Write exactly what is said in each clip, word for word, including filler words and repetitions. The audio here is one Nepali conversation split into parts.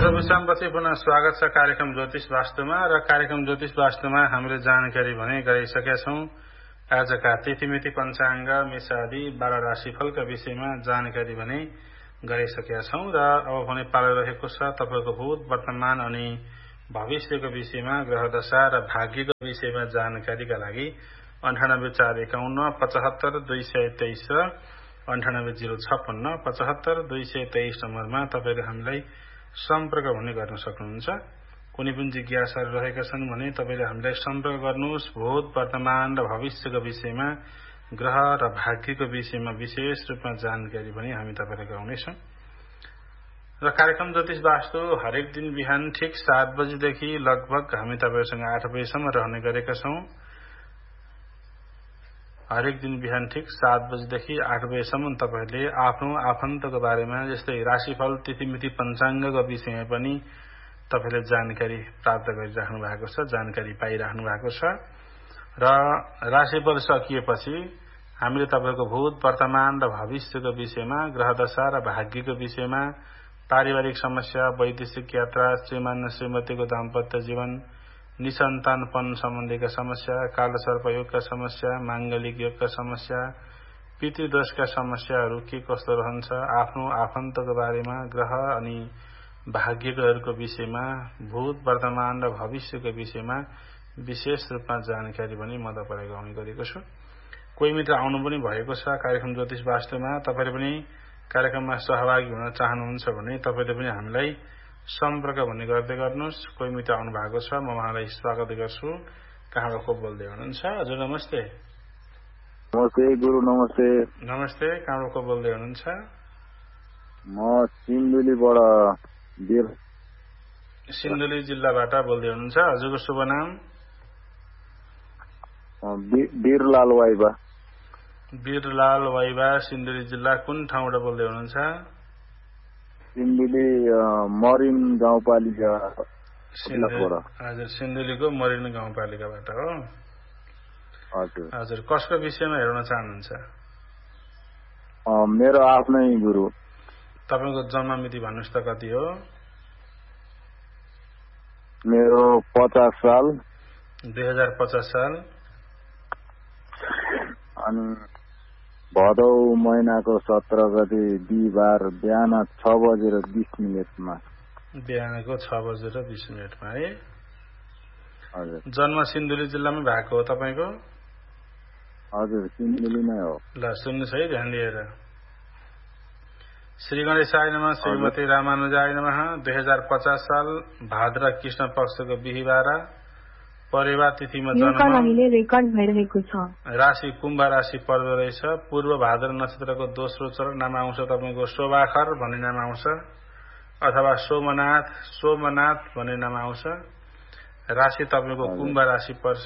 छ विश्रामपछि पुनः स्वागत छ कार्यक्रम ज्योतिष वास्तुमा र कार्यक्रम ज्योतिष वास्तुमा हामीले जानकारी भने गराइसकेका छौं। आजका तिथिमिति पञ्चाङ्ग मेषादि बाह्र राशिफलका विषयमा जानकारी भने गराइसकेका छौं र अब भने पालो रहेको छ तपाईको भूत वर्तमान अनि भविष्यको विषयमा ग्रह दशा र भाग्यको विषयमा जानकारीका लागि अन्ठानब्बे चार एकाउन्न पचहत्तर दुई सय तेइस र अन्ठानब्बे जिरो छप्पन्न पचहत्तर दुई सय तेइस नम्बरमा तपाईले हामीलाई सम्पर्क भने गर्न सक्नुहुन्छ। कुनै पनि जिज्ञासाहरू रहेका छन् भने तपाईले हामीलाई सम्पर्क गर्नुहोस्। भूत वर्तमान र भविष्यको विषयमा ग्रह र भाग्यको विषयमा विशेष रूपमा जानकारी पनि हामी तपाईलाई गराउनेछौं। र कार्यक्रम ज्योतिष वास्तु हरेक दिन बिहान ठिक सात बजेदेखि लगभग हामी तपाईसँग आठ बजेसम्म रहने गरेका छौं। हरेक दिन बिहान ठिक सात बजेदेखि आठ बजेसम्म तपाईहरुले आफ्नो आफन्तको बारेमा जस्तै राशिफल तिथिमिति पञ्चाङ्गको विषयमा पनि तपाईले जानकारी प्राप्त गरिराख्नु भएको छ, जानकारी पाइराख्नु भएको छ। र राशिफल सकिएपछि हामीले तपाईको भूत वर्तमान र भविष्यको विषयमा ग्रह दशा र भाग्यको विषयमा पारिवारिक समस्या, वैदेशिक यात्रा, श्रीमान श्रीमतीको दाम्पत्य जीवन, निसन्तानपन सम्बन्धीका समस्या, कालसर्प योगका समस्या, मांगलिक योगका समस्या, पितृदोषका समस्याहरू के कस्तो रहन्छ, आफ्नो आफन्तको बारेमा ग्रह अनि भाग्यको विषयमा भूत वर्तमान र भविष्यको विषयमा विशेष रूपमा जानकारी पनि म तपाईलाई गराउने गरेको छु। कोही मित्र आउनु पनि भएको छ कार्यक्रम ज्योतिष वास्तुमा। तपाईले पनि कार्यक्रममा सहभागी हुन चाहनुहुन्छ भने तपाईले पनि हामीलाई सम्पर्क भन्ने गर्दै गर्नुहोस्। कोही मित्र आउनु भएको छ, म उहाँलाई स्वागत गर्छु। कहाँबाट को बोल्दै हुनुहुन्छ? हजुर नमस्ते। नमस्ते गुरु। नमस्ते। नमस्ते। कहाँबाट को बोल्दै हुनुहुन्छ? म सिन्धुलीबाट वीर सिन्धुली जिल्लाबाट बोल्दै हुनुहुन्छ। हजुरको शुभ नाम? वीरलाल वाइबा। वीरलाल वाइबा, सिन्धुली जिल्ला। कुन ठाउँबाट बोल्दै हुनुहुन्छ? सिन्धुली मरिन गाउँपालिका। हजुर, सिन्धुलीको मरिन गाउँपालिकाबाट हो। हजुर हजुर कसको विषयमा हेर्न चाहनुहुन्छ? मेरो आफ्नै गुरु। तपाईको जन्म मिति भन्नुस् त कति हो? मेरो पचास साल। दुई हजार पचास साल। अनि भदौ महिनाको सत्र गते बिहिबार बिहान छ बजेर बीस मिनटमा। बिहानको छ बजेर बीस मिनटमा है। हजुर। जन्म सिन्धुली जिल्लामै भएको हो तपाईको? हजुर सिन्धुलीमै हो। ल सुन्नुहोस् है ध्यान दिएर। श्री गणेशाय नमः, श्रीमती रामानुजाय नमः। दुई हजार पचास साल भाद्र कृष्ण पक्षको बिहिबार परेवा तिथिमा जन्म। राशि कुम्भ राशि पर्दो रहेछ। पूर्व भाद्र नक्षत्रको दोस्रो चरण नाम आउँछ तपाईको शोभाखर भन्ने नाम आउँछ, अथवा सोमनाथ सोमनाथ भन्ने नाम आउँछ। राशि तपाईको कुम्भ राशि पर्छ।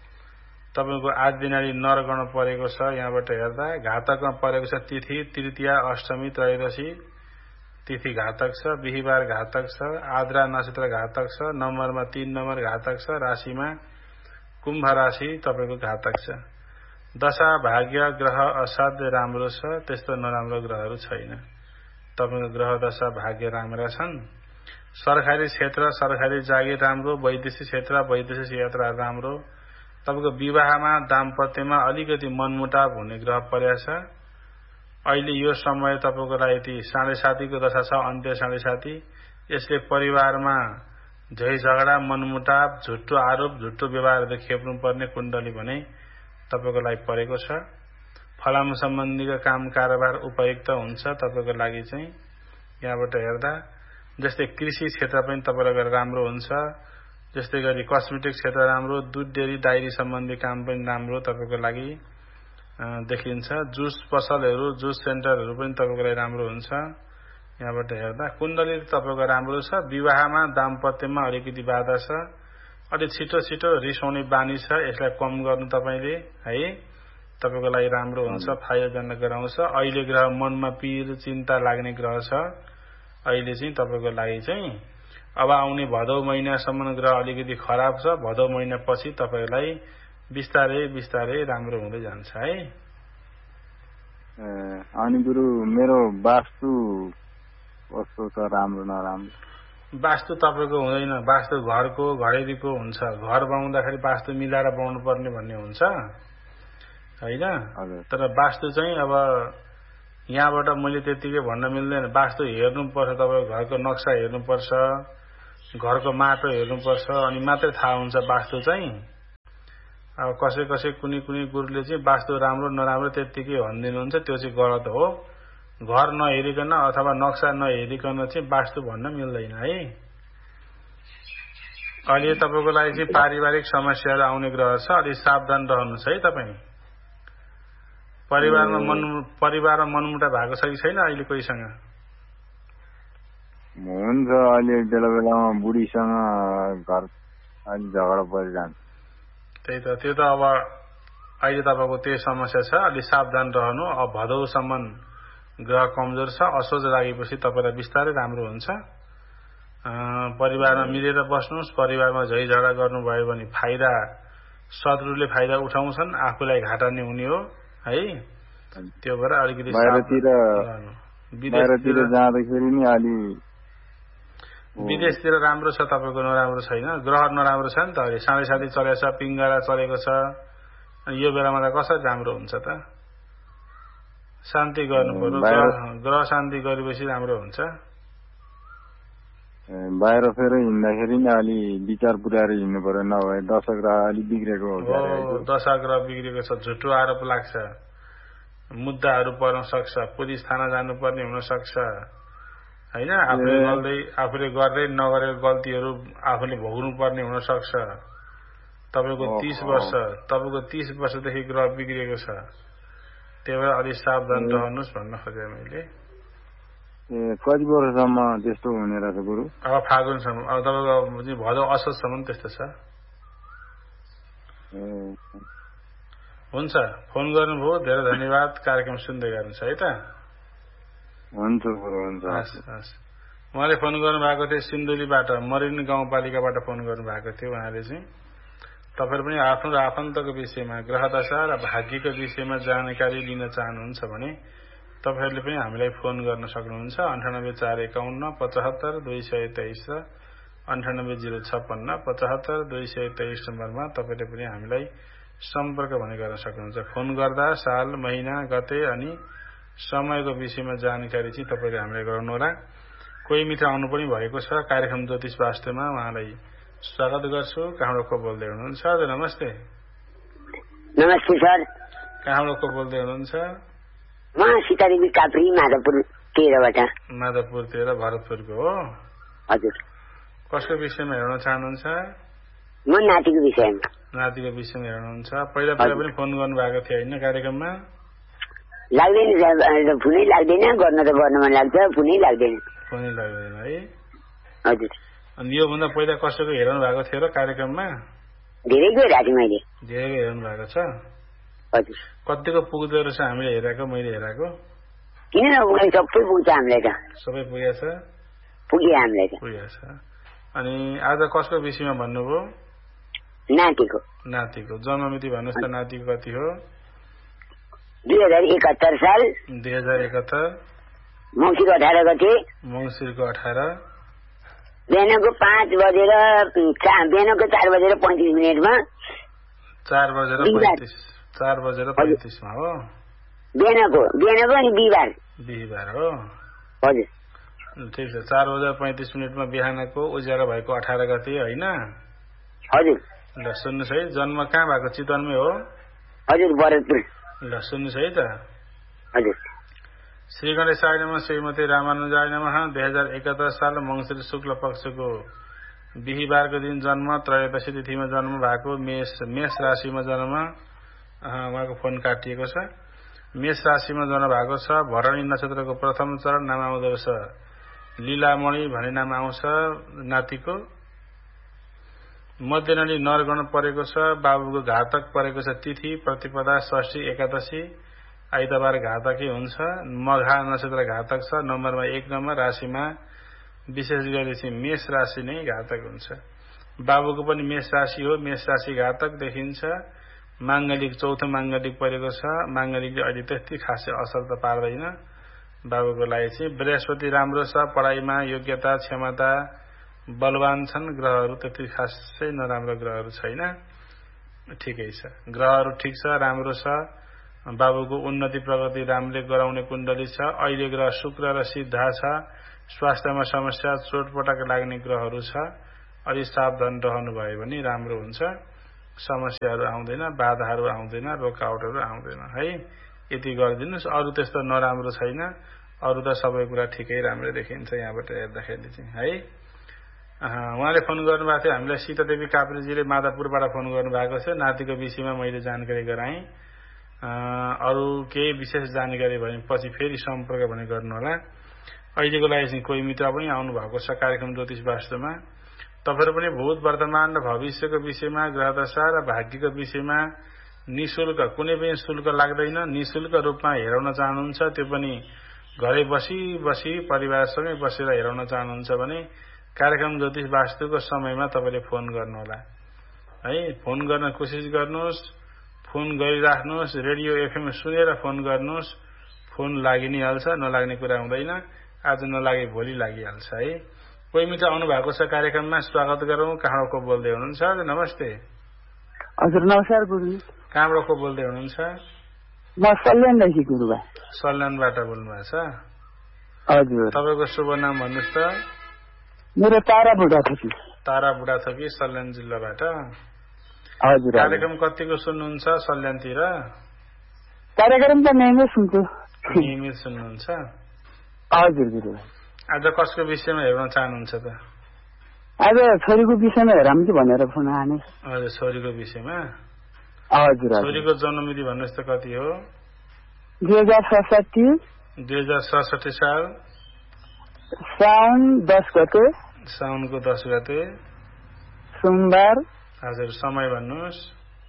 तपाईको आदिनाडी नरगण परेको छ। यहाँबाट हेर्दा घातकमा परेको छ तिथि तृतीया, अष्टमी, त्रयोदशी तिथि घातक छ। बिहिबार घातक छ। आद्रा नक्षत्र घातक छ। नम्बरमा तीन नम्बर घातक छ। राशिमा कुम्भ राशि तपाईको घातक छ। दशा भाग्य ग्रह असाध्य राम्रो छ, त्यस्तो नराम्रो ग्रहहरू छैन। तपाईको ग्रह दशा भाग्य राम्रा छन्। सरकारी क्षेत्र सरकारी जागिर राम्रो, वैदेशिक क्षेत्र वैदेशिक यात्रा राम्रो। तपाईको विवाहमा दाम्पत्यमा अलिकति मनमुटाव हुने ग्रह परेको छ। अहिले यो समय तपाईको लागि साढे सातीको दशा छ, अन्त्य साढे साती। यसले परिवारमा झै झगडा, मनमुटाव, झुट्टो आरोप, झुट्टो व्यवहार देखेप्नु पर्ने कुण्डली भने तपाईको लागि परेको छ। फलाम सम्बन्धीका काम कारोबार उपयुक्त हुन्छ तपाईको लागि चाहिँ। यहाँबाट हेर्दा जस्तै कृषि क्षेत्र पनि तपाईलाई राम्रो हुन्छ। जस्तै गरी कस्मेटिक क्षेत्र राम्रो, दूध डेरी डायरी सम्बन्धी काम पनि राम्रो तपाईको लागि देखिन्छ। जुस पसलहरू, जुस सेन्टरहरू पनि तपाईको लागि राम्रो हुन्छ। यहाँबाट हेर्दा कुण्डली तपाईको राम्रो छ। विवाहमा दाम्पत्यमा अलिकति बाधा छ। अलि छिटो छिटो रिसाउने बानी छ, यसलाई कम गर्नु तपाईले है। तपाईको लागि राम्रो हुन्छ, फाइदाजनक गराउँछ। अहिले ग्रह मनमा पीर चिन्ता लाग्ने ग्रह छ। अहिले चाहिँ तपाईको लागि चाहिँ अब आउने भदौ महिनासम्म ग्रह अलिकति खराब छ। भदौ महिना पछि तपाईलाई बिस्तारै बिस्तारै राम्रो हुँदै जान्छ है। अनि गुरु मेरो वास्तु कस्तो छ, राम्रो नराम्रो? वास्तु तपाईँको हुँदैन, वास्तु घरको घरेरीको हुन्छ। घर बनाउँदाखेरि वास्तु मिलाएर बनाउनु पर्ने भन्ने हुन्छ होइन। तर वास्तु चाहिँ अब यहाँबाट मैले त्यतिकै भन्न मिल्दैन। वास्तु हेर्नुपर्छ, तपाईँको घरको नक्सा हेर्नुपर्छ, घरको माटो हेर्नुपर्छ, अनि मात्रै थाहा हुन्छ वास्तु चाहिँ। अब कसै कसै कुनै कुनै गुरुले चाहिँ वास्तु राम्रो नराम्रो त्यतिकै भनिदिनुहुन्छ, त्यो चाहिँ गलत हो। घर नहेरिकन अथवा नक्सा नहेरिकन चाहिँ वास्तु भन्न मिल्दैन है। अहिले तपाईँको लागि चाहिँ पारिवारिक समस्याहरू आउने ग्रह छ, अलि सावधान रहनुहोस् है तपाईँ। परिवारमा मन परिवारमा मनमुटा भएको छ कि छैन अहिले कोहीसँग? हुन्छ, अहिले बेला बेलामा बुढीसँग घर अलि झगडा परिरहन्छ। त्यही त, त्यो त अब अहिले तपाईँको त्यही समस्या छ, अलि सावधान रहनु। अब भदौसम्म ग्रह कमजोर छ, असोज लागेपछि तपाईँलाई बिस्तारै राम्रो हुन्छ। परिवारमा मिलेर बस्नुहोस्। परिवारमा झैझगडा गर्नुभयो भने फाइदा शत्रुले फाइदा उठाउँछन्, आफूलाई घाटा नै हुने हो है। त्यो भएर अलिकति बाहिरतिर बाहिरतिर जाँदाखेरि नि अलि विदेशतिर राम्रो छ, तपाईँको नराम्रो छैन। ग्रह नराम्रो छ नि त, अहिले साढे साथी चलेको छ, पिङ्गला चलेको छ। अनि यो बेलामा त कसरी राम्रो हुन्छ त? शान्ति गर्नु पर्यो, ग्रह शान्ति गरेपछि राम्रो हुन्छ। बाहिर फेरि हिँड्दाखेरि नि अलि विचार पुर्याएर हिँड्नु पर्यो, नभए दशा ग्रह अलि बिग्रेको हो। दशा ग्रह बिग्रेको छ, झुटो आरोप लाग्छ, मुद्दाहरू पर्न सक्छ, पुलिस थाना जानुपर्ने हुन सक्छ होइन। आफूले गर्दै आफूले गर्दै नगरेको गल्तीहरू आफूले भोग्नु पर्ने हुन सक्छ। तपाईँको तीस वर्ष तपाईँको तीस वर्षदेखि ग्रह बिग्रेको छ, त्यही भएर अलिक सावधान रहनुहोस् भन्न खोजेँ मैले। ए कति वर्षसम्म त्यस्तो हुने रहेछ गुरु? अब फागुनसम्म, अब तपाईँको भदौ असोजसम्म त्यस्तो छ। हुन्छ, फोन गर्नुभयो, धेरै धन्यवाद। कार्यक्रम सुन्दै गर्नुहोस् है त। हुन्छ हुन्छ। हस् हस्। उहाँले फोन गर्नुभएको थियो सिन्धुलीबाट, मरिन गाउँपालिकाबाट फोन गर्नुभएको थियो उहाँले चाहिँ। तपाईँहरू पनि आफ्नो र आफन्तको विषयमा, ग्रह दशा र भाग्यको विषयमा जानकारी लिन चाहनुहुन्छ भने तपाईँहरूले पनि हामीलाई फोन गर्न सक्नुहुन्छ। अन्ठानब्बे चार एकाउन्न पचहत्तर दुई सय तेइस र अन्ठानब्बे जिरो छप्पन्न पचहत्तर दुई सय तेइस नम्बरमा तपाईँले पनि हामीलाई सम्पर्क भने गर्न सक्नुहुन्छ। फोन गर्दा साल, महिना, गते अनि समयको विषयमा जानकारी चाहिँ तपाईँले हामीलाई गराउनुहोला। कोही मित्र आउनु पनि भएको छ कार्यक्रम ज्योतिष वास्तुमा, उहाँलाई स्वागत गर्छु। कहाँबाट को बोल्दै हुनुहुन्छ? हजुर नमस्ते। नमस्ते सर। कहाँबाट को बोल्दै हुनुहुन्छ? म सीतादेवी काप्री, माधवपुर तेह्रबाट। माधवपुर तेह्र, भरतपुरको हो? हजुर। कसको विषयमा हेर्न चाहनुहुन्छ? म नातिको विषयमा। नातिको विषयमा हेर्नुहुन्छ। पहिला पहिला पनि फोन गर्नु भएको थियो होइन कार्यक्रममा? लाग्दैन सर, फोनै लाग्दैन। गर्न त गर्न मन लाग्छ, फोनै लाग्दैन। फोनै लाग्दैन है? हजुर। अनि योभन्दा पहिला कसैको हेर्नु भएको थियो र कार्यक्रममा? धेरैको हेरेको थिएँ मैले। धेरैको हेर्नु भएको छ? हजुर। कतिको पुग्दो रहेछ हामीले हेरेको, मैले हेरेको? किन नपुग्ने, सबै पुग्छ हामीलाई त। सबै पुगेको छ? पुग्यो हामीलाई त। पुगेको छ। अनि आज कसको विषयमा भन्नुभयो? नातिको। नातिको जन्ममिति भन्नुहोस् त, नातिको कति हो? दुई हजार एकहत्तर साल। दुई हजार एकहत्तर मङ्सिरको अठार गते। मङ्सिरको अठार बिहानको पाँच बजेर बिहानको चार बजेर पैँतिस मिनटमा। चार बजेर पैँतिस चार बजेर पैँतिसमा हो बिहानको बिहानको अनि बिहिबार बिहिबार हो? हजुर ठिक छ। चार बजेर पैँतिस मिनटमा बिहानको उज्यालो भएको अठार गते होइन? हजुर। ल सुन्नुहोस् है, जन्म कहाँ भएको? चितवनमै हो? हजुर, भरतपुर। ल सुन्नुहोस् है त। हजुर। श्री गणेशाय नमः, श्रीमती रामानुजाय नमः। दुई हजार एकहत्तर साल मङ्सिर शुक्ल पक्षको बिहिबारको दिन जन्म, त्रयोदशी तिथिमा जन्म भएको, मेष मेष राशिमा जन्म। उहाँको फोन काटिएको छ। मेष राशिमा जन्म भएको छ। भरणी नक्षत्रको प्रथम चरण नाम आउँदो रहेछ लीलामणि भन्ने नाम आउँछ नातिको। मध्यनली नरगण परेको छ। बाबुको घातक परेको छ तिथि, प्रतिपदा, षष्ठी, एकादशी, आइतबार घातकै हुन्छ। मघा नक्षत्र घातक छ। नम्बरमा एक नम्बर। राशिमा विशेष गरी चाहिँ मेष राशि नै घातक हुन्छ। बाबुको पनि मेष राशि हो, मेष राशि घातक देखिन्छ। माङ्गलिक चौथो माङ्गलिक परेको छ। माङ्गलिकले अहिले त्यति खासै असर त पार्दैन बाबुको लागि चाहिँ। बृहस्पति राम्रो छ, पढाइमा योग्यता, क्षमता, बलवान छन् ग्रहहरू, त्यति खासै नराम्रो ग्रहहरू छैन, ठिकै छ। ग्रहहरू ठिक छ, राम्रो छ। बाबुको उन्नति प्रगति रामले गराउने कुण्डली छ। अहिले ग्रह शुक्र र सिद्धा छ। स्वास्थ्यमा समस्या चोटपटक लाग्ने ग्रहहरू छ। अलि सावधान रहनु भयो भने राम्रो हुन्छ। समस्याहरू आउँदैन, बाधाहरू आउँदैन, रोकावटहरू आउँदैन है। यति गरिदिनुहोस्। अरू त्यस्तो नराम्रो छैन। अरू त सबै कुरा ठिकै राम्रो देखिन्छ यहाँबाट हेर्दाखेरि चाहिँ है। उहाँले फोन गर्नुभएको थियो हामीलाई, सीतादेवी काप्रेजीले माधवपुरबाट फोन गर्नुभएको छ। नातिको विषयमा मैले जानकारी गराएँ। अरू केही विशेष जानकारी भने पछि फेरि सम्पर्क भने गर्नु होला। अहिलेको लागि चाहिँ कोही मित्र पनि आउनु भएको छ कार्यक्रम ज्योतिष वास्तुमा। तपाईहरु पनि भूत वर्तमान र भविष्यको विषयमा, ग्रहदशा र भाग्यको विषयमा निशुल्क, कुनै पनि शुल्क लाग्दैन, निशुल्क रूपमा हेराउन चाहनुहुन्छ, त्यो पनि घरै बसी बसी परिवारसँगै बसेर हेराउन चाहनुहुन्छ भने कार्यक्रम ज्योतिष वास्तुको समयमा तपाईले फोन गर्नुहोला है। फोन गर्न कोसिस गर्नुहोस्, फोन गरिराख्नुहोस्, रेडियो एफएम सुनेर फोन गर्नुहोस्। फोन लागि नै हाल्छ, नलाग्ने कुरा हुँदैन। आज नलागे भोलि लागिहाल्छ है। कोही मित्र आउनु भएको छ कार्यक्रममा, स्वागत गरौँ। कहाँबाट को बोल्दै हुनुहुन्छ? हजुर हजुर नमस्कार गुरुजी। कहाँबाट को बोल्दै हुनुहुन्छ? म सल्यानदेखि गुरुबा। सल्यानबाट बोल्नुभएको छ? हजुर। तपाईँको शुभ नाम भन्नुहोस् त? मेरो तारा बुढा थकी। तारा बुढा थकी, सल्यान जिल्लाबाट। हजुर। कार्यक्रम कतिको सुन्नुहुन्छ सल्यानतिर? कार्यक्रम त नियमित सुन्छु। नियमित सुन्नुहुन्छ? हजुर गुरु। आज कसको विषयमा हेर्न चाहनुहुन्छ त? आज छोरीको विषयमा हेरौँ कि भनेर फोन आने। हजुर, छोरीको विषयमा? हजुर। छोरीको जन्ममिति भन्नुहोस् त कति हो? दुई हजार सडसठी। दुई हजार सडसठी साल साउन दस गते। साउनको दस गते सोमबार। हजुर, समय भन्नुहोस्?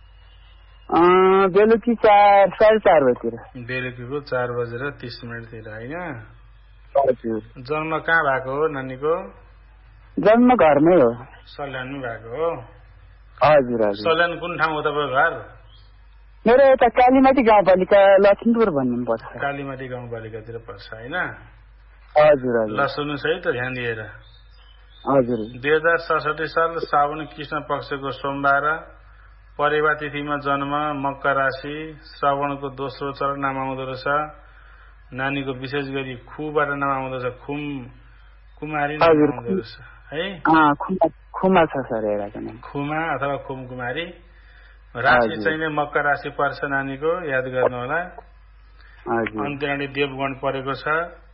बेलुकी चार साढे चार बजीतिर। बेलुकीको चार बजेर तीस मिनटतिर होइन? हजुर। जन्म कहाँ भएको हो नानीको? जन्म घरमै हो। सल्यानमै भएको हो? हजुर हजुर। सल्यान कुन ठाउँ हो तपाईँको घर? मेरो यता कालीमाटी गाउँपालिका लक्ष्मीपुर भन्नु पर्छ। कालीमाटी गाउँपालिकातिर पर्छ होइन? हजुर हजुर। ल सुन्नुहोस् है त ध्यान दिएर। हजुर। दुई हजार सडसठी साल साउन कृष्ण पक्षको सोमबार, परेवा तिथिमा जन्म, मकर राशि, श्रावणको दोस्रो चरण नाम आउँदो रहेछ। नानीको विशेष गरी खुबाट नाम आउँदो रहेछ, खुम कुमारी नाम आउँदो रहेछ है? खुमा छ सर हेरेको नि। खुमा अथवा खुम कुमारी। राशि चाहिँ मकर राशि पर्छ नानीको, याद गर्नु होला। अन्त्यनाडी देवगण परेको छ।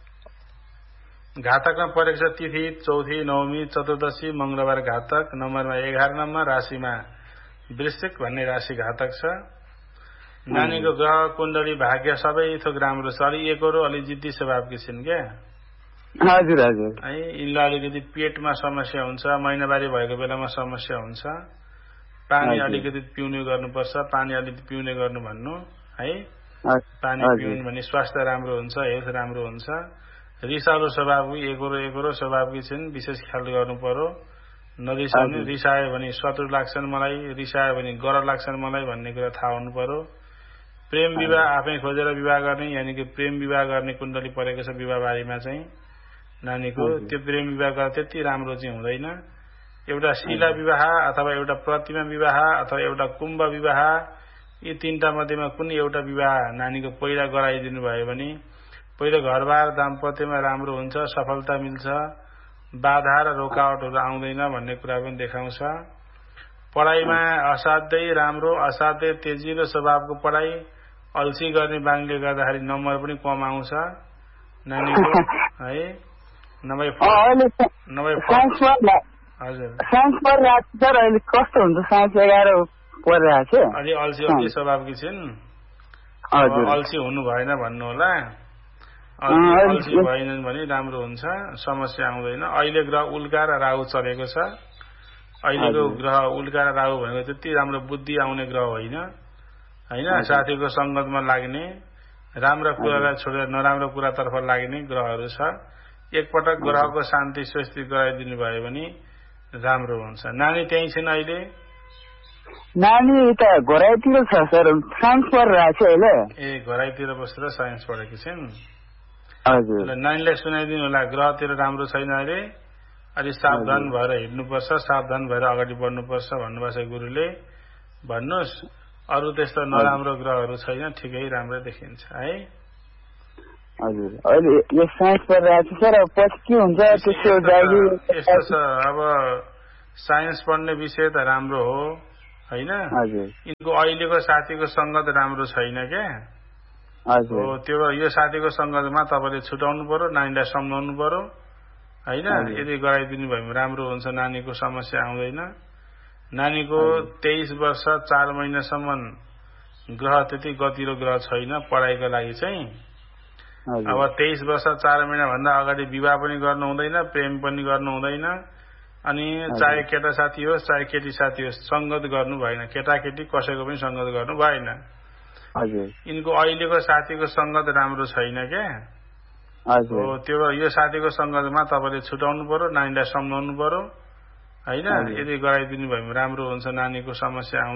घातकमा परेको छ तिथि चौथी, नवमी, चतुर्दशी, मंगलबार घातक। नम्बरमा एघार नम्बर, राशिमा वृश्चिक भन्ने राशि घातक छ। नानीको ग्रह कुण्डली भाग्य सबै थोक राम्रो छ। अलि एकरो अलि जिद्दी स्वभावकी छिन् क्या? हजुर हजुर। है, यिनलाई अलिकति पेटमा समस्या हुन्छ, महिनावारी भएको बेलामा समस्या हुन्छ। पानी अलिकति पिउने गर्नुपर्छ, पानी अलिकति पिउने गर्नु भन्नु है। पानी पिउनु भने स्वास्थ्य राम्रो हुन्छ, हेल्थ राम्रो हुन्छ। रिसालो स्वभावकी, एकरो एकरो स्वभावकी छिन्, विशेष ख्याल गर्नु पर्यो। नरिसाउने, रिसायो भने शत्रु लाग्छन् मलाई, रिसायो भने गर लाग्छन् मलाई भन्ने कुरा थाहा हुनु पर्यो। प्रेम विवाह आफै खोजेर विवाह गर्ने, यानि कि प्रेम विवाह गर्ने कुण्डली परेको छ विवाहबारीमा चाहिँ नानीको। त्यो प्रेम विवाह गर्दा त्यति राम्रो चाहिँ हुँदैन। एउटा शिला विवाह अथवा एउटा प्रतिमा विवाह अथवा एउटा कुम्भ विवाह, यी तीनटा मध्येमा कुनै एउटा विवाह नानीको पहिला गराइदिनु भयो भने पहिलो घरबार दाम्पत्यमा राम्रो हुन्छ, सफलता मिल्छ, बाधा र रोकावटहरू आउँदैन भन्ने कुरा पनि देखाउँछ। पढाइमा असाध्यै राम्रो, असाध्यै तेजिलो स्वभावको पढाइ, अल्छी गर्ने बानीले गर्दाखेरि नम्बर पनि कम आउँछ नानीको है। नभए नभए हजुर साइन्स पढिरहेको छ सर, अहिले कस्तो हुन्छ साइन्स एघार पढिरहेको छ। अलि अल्छी अल्छी स्वभावकी छिन्, अल्छी हुनु भएन भन्नु होला। अल्छी भएनन् भने राम्रो हुन्छ, समस्या आउँदैन। अहिले ग्रह उल्का र राहु चलेको छ। अहिलेको ग्रह उल्का र राहु भनेको त्यति राम्रो बुद्धि आउने ग्रह होइन होइन। साथीको संगतमा लाग्ने, राम्रो कुरालाई छोडेर नराम्रो कुरातर्फ लाग्ने ग्रहहरू छ। एकपटक ग्रहको शान्ति स्वस्ति गराइदिनु भयो भने राम्रो हुन्छ। नानी त्यही छैन अहिले? नानी त घराइतिर छ सर, साइन्स पढिरहेको छ अहिले। ए, घराइतिर बसेर साइन्स पढेकी छिन्? हजुर। नानीलाई सुनाइदिनु होला, ग्रहतिर राम्रो छैन अरे, अलि सावधान भएर हिँड्नुपर्छ, सावधान भएर अगाडि बढ्नुपर्छ भन्नुभएको छ गुरुले। भन्नुहोस्, अरू त्यस्तो नराम्रो ग्रहहरू छैन, ठिकै राम्रै देखिन्छ है। हजुर, अहिले यो साइन्स पढिरहेको छ सर, पछि के हुन्छ त्यसको जागिर यस्तो छ। अब साइन्स पढ्ने विषय त राम्रो हो होइन, यिनको अहिलेको साथीको सङ्गत राम्रो छैन क्या। हो, त्यो यो साथीको सङ्गतमा तपाईँले छुटाउनु पर्यो, नानीलाई सम्झाउनु पर्यो होइन। यदि गराइदिनु भयो भने राम्रो हुन्छ, नानीको समस्या आउँदैन। नानीको तेइस वर्ष चार महिनासम्म ग्रह त्यति गतिलो ग्रह छैन पढाइको लागि चाहिँ। अब तेइस वर्ष चार महिना भन्दा अगाडि विवाह पनि गर्नु हुँदैन, प्रेम पनि गर्नु हुँदैन। अनि चाहे केटा साथी होस् चाहे केटी साथी होस्, सङ्गत गर्नु भएन, केटाकेटी कसैको पनि सङ्गत गर्नु भएन। यिनको अहिलेको साथीको सङ्गत राम्रो छैन क्या। हो, त्यो यो साथीको सङ्गतमा तपाईँले छुटाउनु पर्यो, नानीलाई सम्झाउनु पर्यो होइन। यदि गराइदिनु भयो भने राम्रो हुन्छ, नानीको समस्या आउँदैन।